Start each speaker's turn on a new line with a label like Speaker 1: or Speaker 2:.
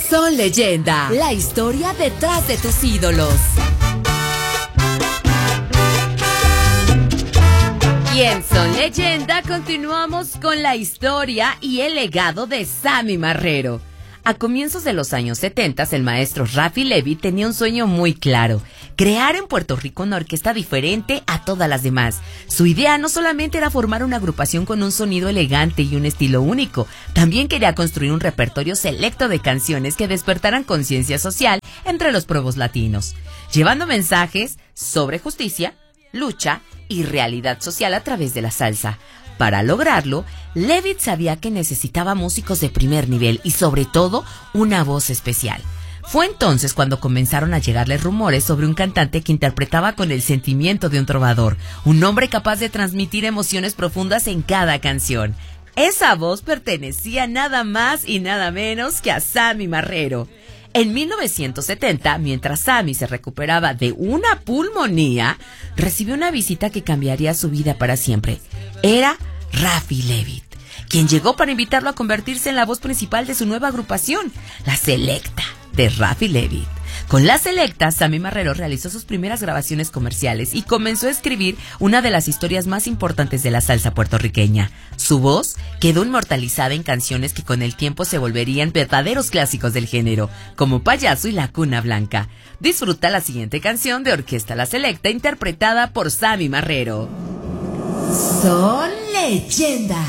Speaker 1: Son Leyenda, la historia detrás de tus ídolos. Y en Son Leyenda continuamos con la historia y el legado de Sammy Marrero. A comienzos de los años 70, el maestro Rafi Levitt tenía un sueño muy claro: crear en Puerto Rico una orquesta diferente a todas las demás. Su idea no solamente era formar una agrupación con un sonido elegante y un estilo único, también quería construir un repertorio selecto de canciones que despertaran conciencia social entre los pueblos latinos, llevando mensajes sobre justicia, lucha y realidad social a través de la salsa. Para lograrlo, Levitt sabía que necesitaba músicos de primer nivel y sobre todo una voz especial. Fue entonces cuando comenzaron a llegarle rumores sobre un cantante que interpretaba con el sentimiento de un trovador, un hombre capaz de transmitir emociones profundas en cada canción. Esa voz pertenecía nada más y nada menos que a Sammy Marrero. En 1970, mientras Sammy se recuperaba de una pulmonía, recibió una visita que cambiaría su vida para siempre. Era Rafi Levitt, quien llegó para invitarlo a convertirse en la voz principal de su nueva agrupación, La Selecta, de Rafi Levitt. Con La Selecta, Sammy Marrero realizó sus primeras grabaciones comerciales y comenzó a escribir una de las historias más importantes de la salsa puertorriqueña. Su voz quedó inmortalizada en canciones que con el tiempo se volverían verdaderos clásicos del género, como Payaso y La Cuna Blanca. Disfruta la siguiente canción de Orquesta La Selecta, interpretada por Sammy Marrero. Son Leyenda.